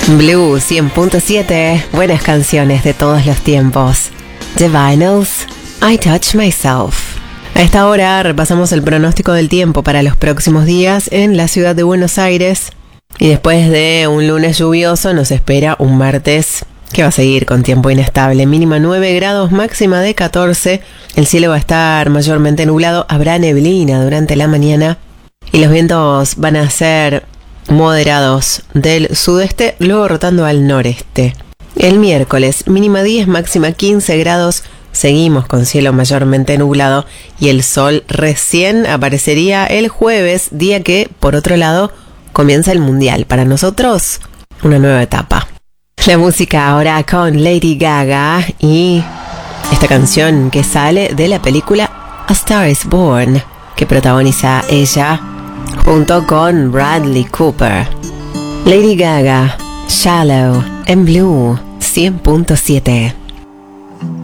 Blue 100.7, buenas canciones de todos los tiempos. The Vinyls, I Touch Myself. A esta hora repasamos el pronóstico del tiempo para los próximos días en la ciudad de Buenos Aires. Y después de un lunes lluvioso nos espera un martes que va a seguir con tiempo inestable. Mínima 9 grados, máxima de 14. El cielo va a estar mayormente nublado, habrá neblina durante la mañana y los vientos van a ser moderados del sudeste, luego rotando al noreste. El miércoles, mínima 10, máxima 15 grados, seguimos con cielo mayormente nublado y el sol recién aparecería el jueves, día que, por otro lado, comienza el mundial. Para nosotros, una nueva etapa. La música ahora con Lady Gaga y esta canción que sale de la película A Star is Born, que protagoniza ella junto con Bradley Cooper. Lady Gaga, Shallow, en Blue 100.7.